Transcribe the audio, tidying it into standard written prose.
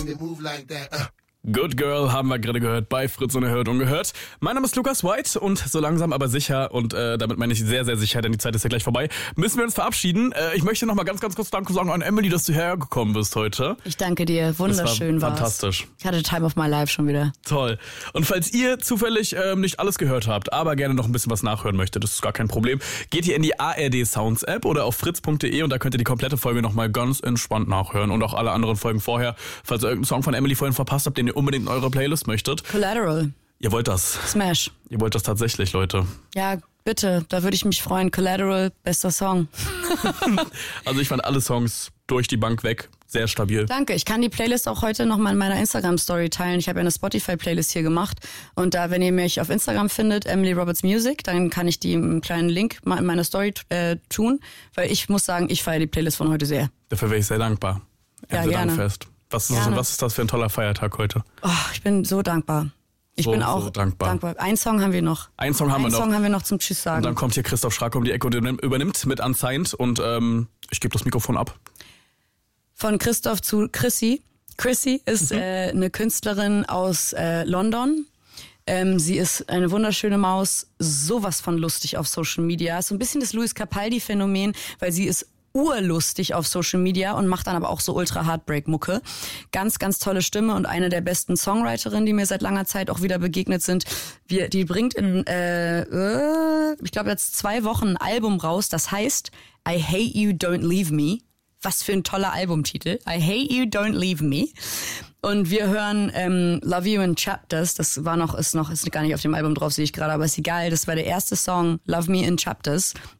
me move like that. Good Girl haben wir gerade gehört bei Fritz und Erhört und Gehört. Mein Name ist Lukas White und so langsam aber sicher, und damit meine ich sehr, sehr sicher, denn die Zeit ist ja gleich vorbei, müssen wir uns verabschieden. Ich möchte noch mal ganz, ganz kurz Danke sagen an Emily, dass du hergekommen bist heute. Ich danke dir, wunderschön war's. Fantastisch. Ich hatte Time of my life schon wieder. Toll. Und falls ihr zufällig nicht alles gehört habt, aber gerne noch ein bisschen was nachhören möchtet, das ist gar kein Problem, geht ihr in die ARD Sounds App oder auf fritz.de und da könnt ihr die komplette Folge nochmal ganz entspannt nachhören und auch alle anderen Folgen vorher, falls ihr irgendeinen Song von Emily vorhin verpasst habt, den ihr unbedingt in eure Playlist möchtet. Collateral. Ihr wollt das. Smash. Ihr wollt das tatsächlich, Leute. Ja, bitte, da würde ich mich freuen. Collateral, bester Song. Also ich fand alle Songs durch die Bank weg sehr stabil. Danke, ich kann die Playlist auch heute nochmal in meiner Instagram-Story teilen. Ich habe ja eine Spotify-Playlist hier gemacht und da, wenn ihr mich auf Instagram findet, Emily Roberts Music, dann kann ich die einen kleinen Link mal in meine Story tun, weil ich muss sagen, ich feiere die Playlist von heute sehr. Dafür wäre ich sehr dankbar. Ja, gerne. Fest. Was ist das für ein toller Feiertag heute? Oh, ich bin so dankbar. Ich bin auch so dankbar. Einen Song haben wir noch. Einen Song haben wir noch zum Tschüss sagen. Und dann kommt hier Christoph Schrag um die Ecke und übernimmt mit Unsigned und ich gebe das Mikrofon ab. Von Christoph zu Chrissy. Chrissy ist eine Künstlerin aus London. Sie ist eine wunderschöne Maus, sowas von lustig auf Social Media. Ist so ein bisschen das Louis Capaldi-Phänomen, weil sie ist urlustig auf Social Media und macht dann aber auch so Ultra-Heartbreak-Mucke. Ganz, ganz tolle Stimme und eine der besten Songwriterinnen, die mir seit langer Zeit auch wieder begegnet sind. Die bringt in, ich glaube jetzt 2 Wochen ein Album raus, das heißt I Hate You, Don't Leave Me. Was für ein toller Albumtitel. I Hate You, Don't Leave Me. Und wir hören Love You in Chapters. Das ist gar nicht auf dem Album drauf, sehe ich gerade, aber ist egal. Das war der erste Song, Love Me in Chapters.